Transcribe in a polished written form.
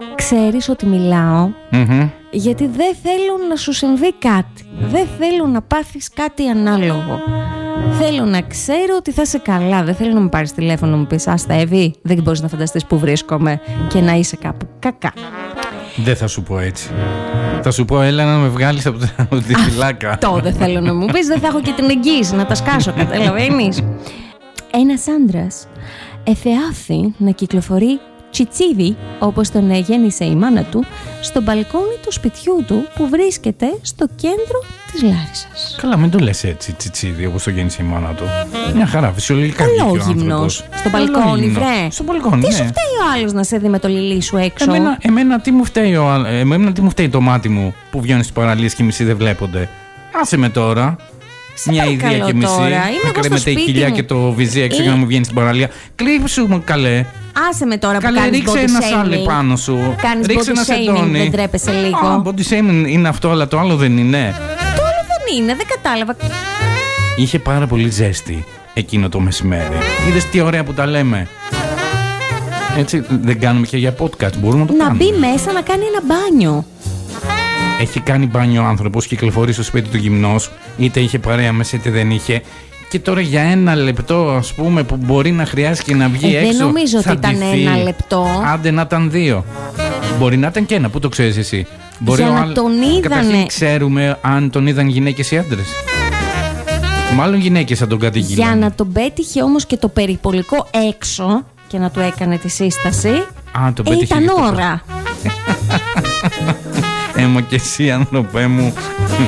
ξέρεις ότι μιλάω γιατί δεν θέλω να σου συμβεί κάτι. Δεν θέλω να πάθεις κάτι ανάλογο. Θέλω να ξέρω ότι θα είσαι καλά. Δεν θέλω να μου πάρεις τηλέφωνο να μου πεις «Άστα Εύη, δεν μπορείς να φανταστείς που βρίσκομαι» και να είσαι κάπου κακά. Δεν θα σου πω έτσι. Θα σου πω έλα να με βγάλεις από τη φυλάκα. Αυτό δεν θέλω να μου πεις. Δεν θα έχω και την εγγύηση να τα σκάσω, καταλαβαίνεις. Ένας άντρας εφεάθη να κυκλοφορεί τσιτσίδι, όπως τον γέννησε η μάνα του, στο μπαλκόνι του σπιτιού του που βρίσκεται στο κέντρο της Λάρισσας. Καλά, μην το λες έτσι τσιτσίδι, όπως το γέννησε η μάνα του. Μια χαρά, φυσιολογικά βγήκε ο άνθρωπος. Στο μπαλκόνι, βρε. Στο μπαλκόνι, τι ναι. σου φταίει ο άλλος να σε δει με το λιλί σου έξω? Εμένα τι μου φταίει το μάτι μου που βγαίνει στις παραλίες και οι μισοί δεν βλέπονται. Άσε με τώρα. Μια ιδέα και μισή. Να με τα κοιλιά και το βυζί έξω για να μου βγαίνει στην παραλία. Κλείψου μου, καλέ. Άσε με τώρα που καλέ, κάνεις ρίξε body ένα shaming. σάλι πάνω σου. Κάνεις ρίξε body ένα shaming, σεντόνι. δεν τρέπεσαι λίγο? Body shaming είναι αυτό, αλλά το άλλο δεν είναι. Το άλλο δεν είναι, δεν κατάλαβα. Είχε πάρα πολύ ζέστη εκείνο το μεσημέρι. Είδες τι ωραία που τα λέμε. Έτσι δεν κάνουμε και για podcast, μπορούμε να το κάνουμε. Να μπει μέσα να κάνει ένα μπάνιο. Έχει κάνει μπάνιο ο άνθρωπος, κυκλοφορεί στο σπίτι του γυμνός, είτε είχε παρέα μέσα είτε δεν είχε. Και τώρα για ένα λεπτό, ας πούμε, που μπορεί να χρειάζεται και να βγει έξω. Δεν νομίζω ότι ήταν ντυθεί. ένα λεπτό. Άντε να ήταν 2. Μπορεί να ήταν και ένα, πού το ξέρεις εσύ? Μπορεί για να τον είδανε. Καταρχήν ξέρουμε αν τον είδαν γυναίκες ή άντρες. Μάλλον γυναίκες θα τον κατηγγείλαν. Για να τον πέτυχε όμως και το περιπολικό έξω και να του έκανε τη σύσταση. Τον πέτυχε. Ήταν ώρα. Μα και εσύ άνθρωπέ μου.